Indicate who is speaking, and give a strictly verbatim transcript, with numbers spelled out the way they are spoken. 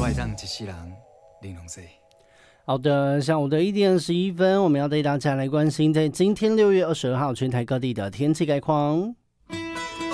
Speaker 1: 会当一世人玲珑说。
Speaker 2: 好的，下午的一点十一分，我们要带大家来关心在今天六月二十二号全台各地的天气概况。